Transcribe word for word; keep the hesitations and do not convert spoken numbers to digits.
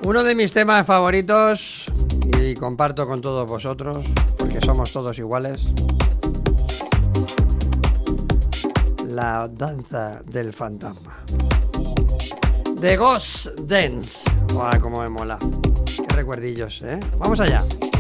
Uno de mis temas favoritos, y comparto con todos vosotros, porque somos todos iguales, la danza del fantasma. The Ghost Dance. ¡Guau, cómo me mola! Qué recuerdillos, ¿eh? Vamos allá.